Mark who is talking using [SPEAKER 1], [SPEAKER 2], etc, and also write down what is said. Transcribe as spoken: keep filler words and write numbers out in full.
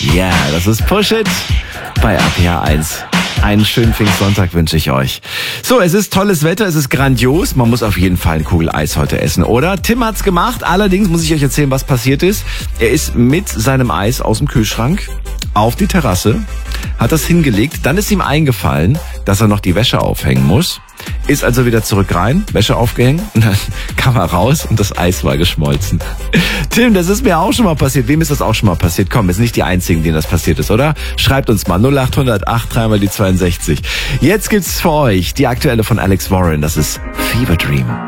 [SPEAKER 1] Yeah, das ist Push It bei R P H eins. Einen schönen Pfingstsonntag wünsche ich euch. So, es ist tolles Wetter, es ist grandios. Man muss auf jeden Fall eine Kugel Eis heute essen, oder? Tim hat's gemacht. Allerdings muss ich euch erzählen, was passiert ist. Er ist mit seinem Eis aus dem Kühlschrank auf die Terrasse, hat das hingelegt. Dann ist ihm eingefallen, dass er noch die Wäsche aufhängen muss. Ist also wieder zurück rein, Wäsche aufgehängt und dann kam er raus und das Eis war geschmolzen. Tim, das ist mir auch schon mal passiert. Wem ist das auch schon mal passiert? Komm, wir sind nicht die Einzigen, denen das passiert ist, oder? Schreibt uns mal null acht hundert acht dreimal die zweiundsechzig. Jetzt gibt's für euch die aktuelle von Alex Warren. Das ist Fever Dream.